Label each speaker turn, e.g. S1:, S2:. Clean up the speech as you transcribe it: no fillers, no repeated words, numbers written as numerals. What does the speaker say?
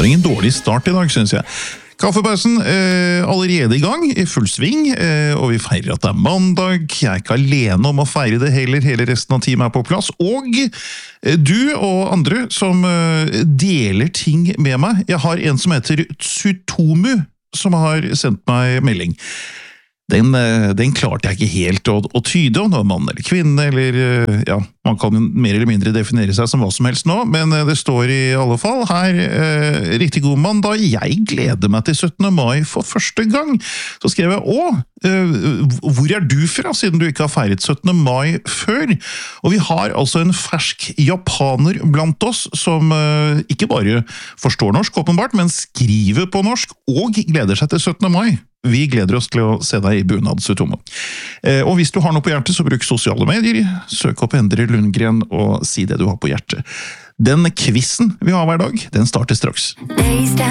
S1: var ingen dårlig start I dag, synes jeg. Kaffepausen allerede I gang, I full sving, og vi feirer at det mandag. Jeg ikke alene om å feire det heller, hele resten av teamet på plass. Og du og andre som deler ting med meg. Jeg har en som heter Tsutomu, som har sendt meg melding. Den klarte jeg ikke helt å tyde om det var mann eller kvinne, eller ja, man kan mer eller mindre definere seg som hva som helst nå, men det står I alle fall her, riktig god mandag, jeg gleder meg til 17. mai for første gang. Så skrev jeg, hvor du fra, siden du ikke har feiret 17. mai før? Og vi har altså en fersk japaner blant oss, som ikke bare forstår norsk, åpenbart, men skriver på norsk, og gleder seg til 17. mai. Vi gleder oss til å se deg I bunad, Tsutomu. Og hvis du har noe på hjertet, så bruk sosiale medier, søk opp Endre Lundgren og si det du har på hjertet. Den quizen vi har hver dag, den starter straks.